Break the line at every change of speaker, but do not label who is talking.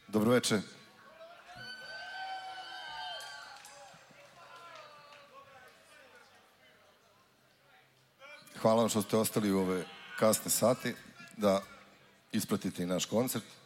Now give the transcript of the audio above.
Dobroveče. Hvala vam što ste ostali u ove kasne sati da ispratite i naš koncert.